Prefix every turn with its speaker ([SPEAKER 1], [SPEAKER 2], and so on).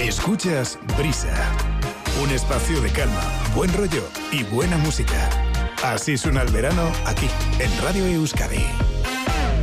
[SPEAKER 1] Escuchas Brisa, un espacio de calma, buen rollo y buena música. Así suena el verano aquí, en Radio Euskadi.